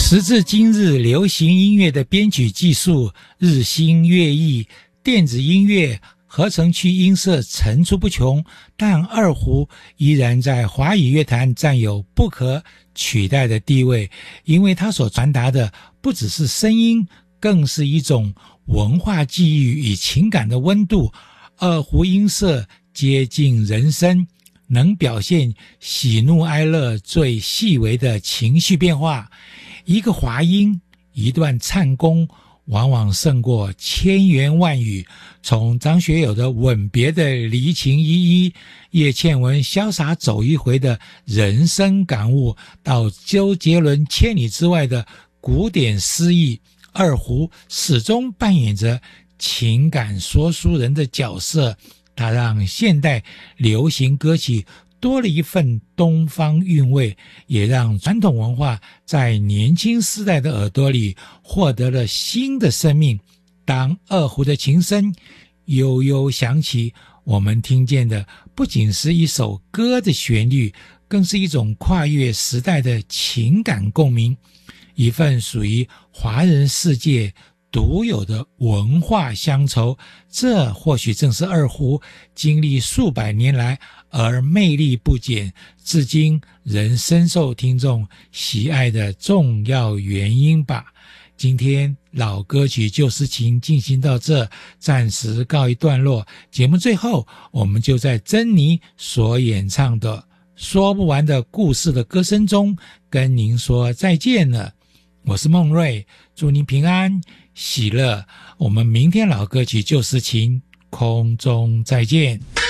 时至今日，流行音乐的编曲技术日新月异，电子音乐、合成器音色层出不穷，但二胡依然在华语乐坛占有不可取代的地位，因为它所传达的不只是声音，更是一种文化记忆与情感的温度。二胡音色接近人声，能表现喜怒哀乐最细微的情绪变化。一个滑音，一段颤功，往往胜过千言万语。从张学友的《吻别》的离情依依，叶倩文潇洒走一回的人生感悟，到周杰伦《千里之外》的古典诗意，二胡始终扮演着情感说书人的角色。它让现代流行歌曲多了一份东方韵味，也让传统文化在年轻世代的耳朵里获得了新的生命。当二胡的琴声悠悠响起，我们听见的不仅是一首歌的旋律，更是一种跨越时代的情感共鸣，一份属于华人世界独有的文化乡愁。这或许正是二胡经历数百年来而魅力不减，至今仍深受听众喜爱的重要原因吧。今天老歌曲旧诗情进行到这，暂时告一段落。节目最后，我们就在珍妮所演唱的说不完的故事的歌声中跟您说再见了。我是孟瑞，祝您平安喜乐。我们明天老歌曲旧诗情空中再见。